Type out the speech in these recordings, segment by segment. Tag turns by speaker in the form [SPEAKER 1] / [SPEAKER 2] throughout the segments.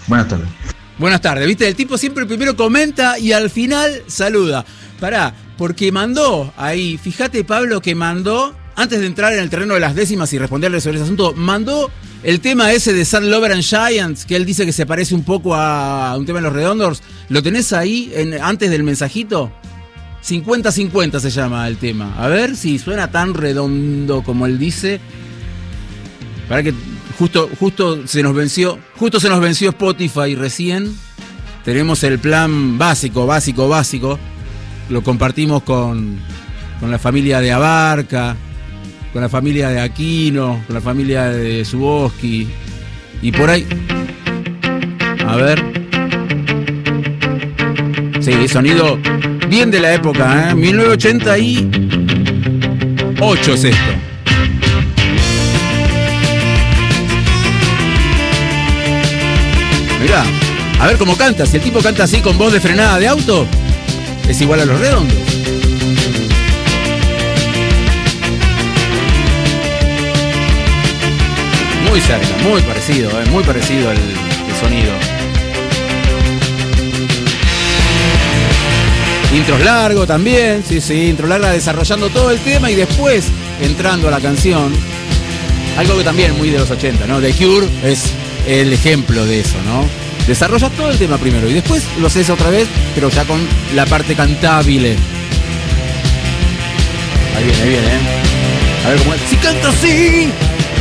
[SPEAKER 1] Buenas tardes.
[SPEAKER 2] Buenas tardes, viste, el tipo siempre primero comenta y al final saluda. Pará, porque mandó ahí, fíjate Pablo que mandó, antes de entrar en el terreno de las décimas y responderle sobre ese asunto, mandó el tema ese de Sad Lover and Giants, que él dice que se parece un poco a un tema de Los Redondos. ¿Lo tenés ahí antes del mensajito? 50-50 se llama el tema. A ver si suena tan redondo como él dice. Para que justo se nos venció Spotify recién. Tenemos el plan básico. Lo compartimos con la familia de Abarca, con la familia de Aquino, con la familia de Zuboski. Y por ahí. A ver. Sí, sonido bien de la época, 1988 es esto. Mirá, a ver cómo canta. Si el tipo canta así con voz de frenada de auto, es igual a Los Redondos. Muy cerca, muy parecido el sonido. Intros largo también, sí, intro larga desarrollando todo el tema y después entrando a la canción. Algo que también muy de los 80, ¿no? The Cure es el ejemplo de eso, ¿no? Desarrollas todo el tema primero y después lo haces otra vez, pero ya con la parte cantable. Ahí viene, A ver cómo es. ¡Si canta así!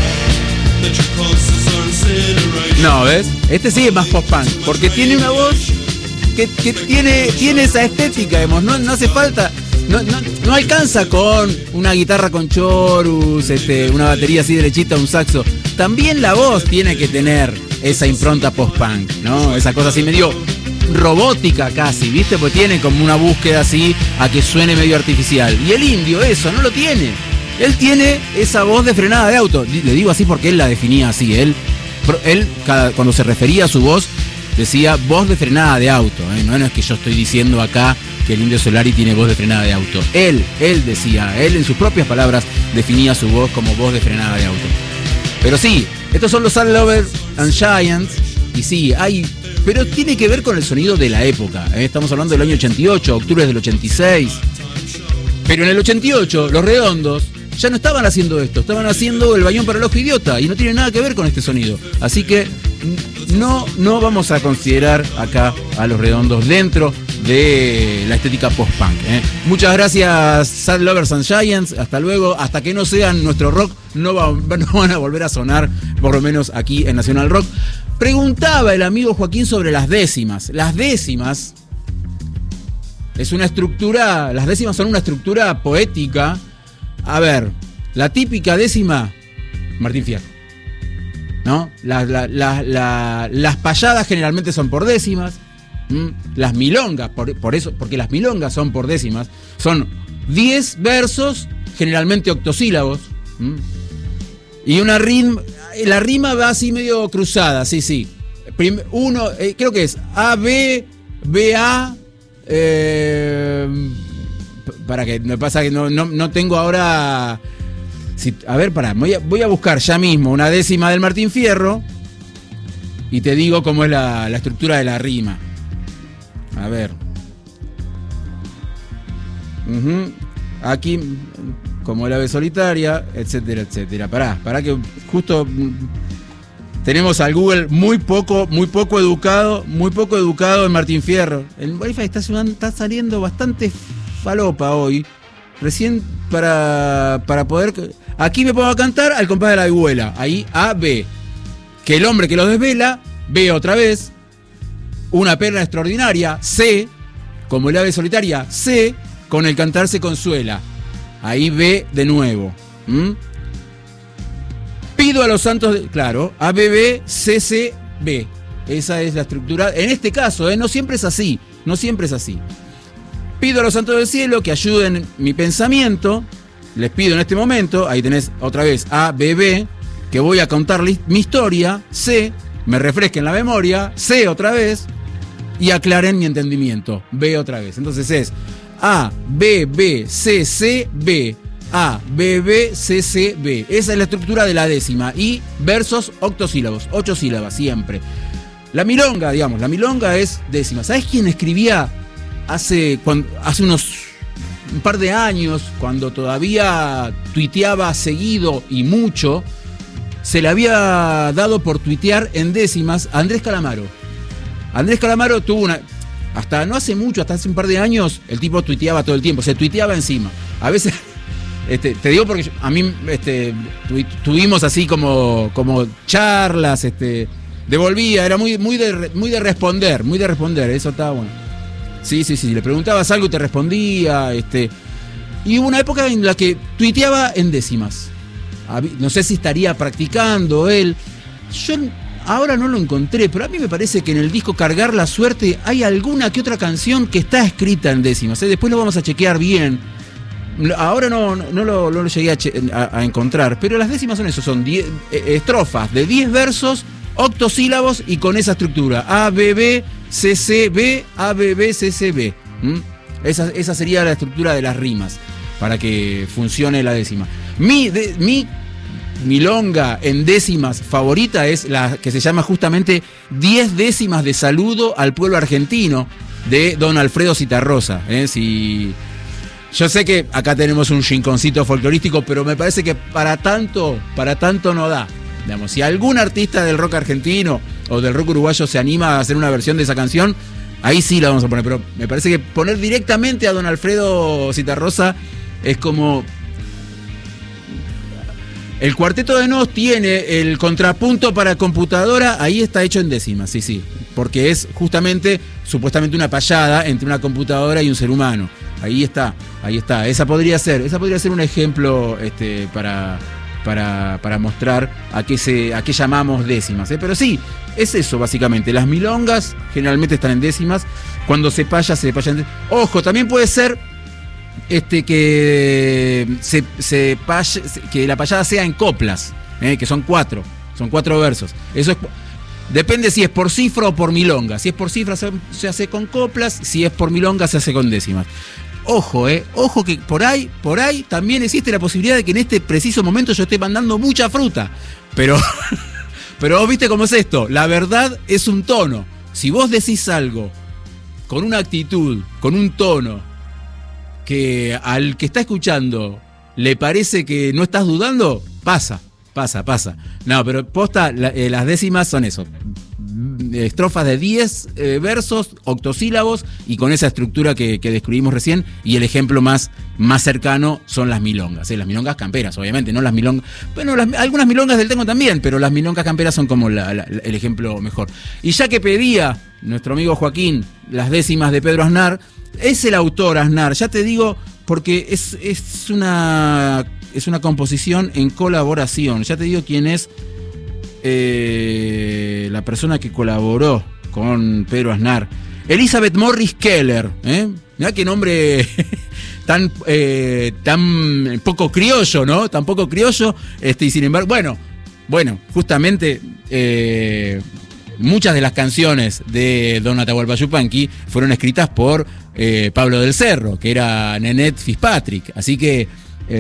[SPEAKER 2] No, ¿ves? Este sí es más pop-punk, porque tiene una voz que tiene esa estética, digamos. No hace falta, no alcanza con una guitarra con chorus, una batería así derechita, un saxo. También la voz tiene que tener esa impronta post-punk, ¿no? Esa cosa así medio robótica casi, ¿viste? Porque tiene como una búsqueda así a que suene medio artificial. Y el Indio eso no lo tiene. Él tiene esa voz de frenada de auto. Le digo así porque él la definía así. Él cuando se refería a su voz decía voz de frenada de auto, ¿eh? No es que yo estoy diciendo acá que el Indio Solari tiene voz de frenada de auto. Él decía, él en sus propias palabras definía su voz como voz de frenada de auto. Pero sí, estos son los Sad Lover and Giants. Y sí, pero tiene que ver con el sonido de la época, ¿eh? Estamos hablando del año 88, octubre del 86. Pero en el 88, Los Redondos ya no estaban haciendo esto, estaban haciendo El Bañón para el Ojo Idiota y no tiene nada que ver con este sonido. Así que no vamos a considerar acá a Los Redondos dentro de la estética post-punk, ¿eh? Muchas gracias, Sad Lovers and Giants. Hasta luego. Hasta que no sean nuestro rock, no van a volver a sonar, por lo menos aquí en Nacional Rock. Preguntaba el amigo Joaquín sobre las décimas. Las décimas es una estructura, las décimas son una estructura poética. A ver, la típica décima, Martín Fierro, ¿no? Las payadas generalmente son por décimas. Las milongas, por eso, porque las milongas son por décimas, son 10 versos, generalmente octosílabos. Y la rima va así medio cruzada, sí. Creo que es A, B, B, A. Para que me pasa que no tengo ahora. A ver, pará, voy a buscar ya mismo una décima del Martín Fierro y te digo cómo es la estructura de la rima. A ver. Aquí, como el ave solitaria, etcétera, etcétera. Pará que justo tenemos al Google muy poco educado en Martín Fierro. El Wi-Fi está saliendo bastante falopa hoy. Recién para poder. Aquí me pongo a cantar al compás de la vihuela. Ahí A, B. Que el hombre que lo desvela, B otra vez. Una perla extraordinaria, C. Como el ave solitaria, C. Con el cantar se consuela. Ahí B de nuevo. Pido a los santos, claro, A, B, B, C, C, B. Esa es la estructura. En este caso, no siempre es así. Pido a los santos del cielo que ayuden mi pensamiento. Les pido en este momento, ahí tenés otra vez A, B, B, que voy a contar mi historia. C, me refresquen la memoria. C otra vez. Y aclaren mi entendimiento. B otra vez. Entonces es A, B, B, C, C, B. A, B, B, C, C, B. Esa es la estructura de la décima. Y versos octosílabos, 8 sílabas siempre. La milonga, digamos, la milonga es décima. ¿Sabés quién escribía hace un par de años, cuando todavía tuiteaba seguido y mucho? Se le había dado por tuitear en décimas a Andrés Calamaro. Andrés Calamaro tuvo hasta no hace mucho, hasta hace un par de años, el tipo tuiteaba todo el tiempo, se tuiteaba encima. A veces, te digo porque a mí tuvimos así como charlas, devolvía, era muy de responder, eso estaba bueno. Sí, le preguntabas algo y te respondía, y hubo una época en la que tuiteaba en décimas. No sé si estaría practicando él. Yo ahora no lo encontré, pero a mí me parece que en el disco Cargar la Suerte hay alguna que otra canción que está escrita en décimas. Después lo vamos a chequear bien. Ahora no lo llegué a encontrar, pero las décimas son eso, son 10 estrofas de 10 versos, octosílabos y con esa estructura. A, B, B, C, C, B, A, B, B, C, C, B. Esa sería la estructura de las rimas para que funcione la décima. Mi milonga en décimas favorita es la que se llama justamente 10 décimas de saludo al pueblo argentino, de don Alfredo Zitarrosa. Yo sé que acá tenemos un rinconcito folclorístico, pero me parece que para tanto no da. Digamos, si algún artista del rock argentino o del rock uruguayo se anima a hacer una versión de esa canción, ahí sí la vamos a poner. Pero me parece que poner directamente a don Alfredo Zitarrosa es como... El Cuarteto de Nos tiene el contrapunto para computadora, ahí está hecho en décimas, sí, porque es justamente, supuestamente una payada entre una computadora y un ser humano. Ahí está. Esa podría ser un ejemplo para mostrar a qué llamamos décimas. Pero sí, es eso básicamente. Las milongas generalmente están en décimas. Cuando se paya en décimas. Ojo, también puede ser que que la payada sea en coplas, que son 4 versos. Eso depende si es por cifra o por milonga. Si es por cifra se hace con coplas, si es por milonga se hace con décimas. Ojo que por ahí también existe la posibilidad de que en este preciso momento yo esté mandando mucha fruta, pero vos viste cómo es esto. La verdad es un tono. Si vos decís algo con una actitud, con un tono que al que está escuchando le parece que no estás dudando, pasa. No, pero posta, las décimas son eso. Estrofas de 10 versos, octosílabos, y con esa estructura que describimos recién. Y el ejemplo más cercano son las milongas. Las milongas camperas, obviamente, no las milongas. Bueno, algunas milongas del tango también, pero las milongas camperas son como el ejemplo mejor. Y ya que pedía nuestro amigo Joaquín las décimas de Pedro Aznar, es el autor Aznar, ya te digo, porque es una composición en colaboración. Ya te digo quién es la persona que colaboró con Pedro Aznar. Elizabeth Morris Keller. Mirá qué nombre tan poco criollo, ¿no? Tan poco criollo. Y sin embargo, bueno, justamente muchas de las canciones de Don Atahualpa Yupanqui fueron escritas por Pablo del Cerro, que era Nenet Fitzpatrick. Así que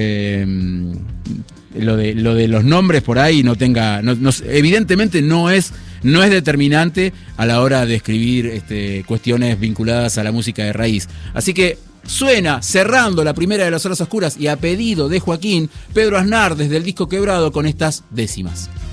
[SPEAKER 2] lo de los nombres por ahí evidentemente no es determinante a la hora de escribir cuestiones vinculadas a la música de raíz. Así que suena, cerrando la primera de las horas oscuras y a pedido de Joaquín, Pedro Aznar desde el disco Quebrado con estas décimas.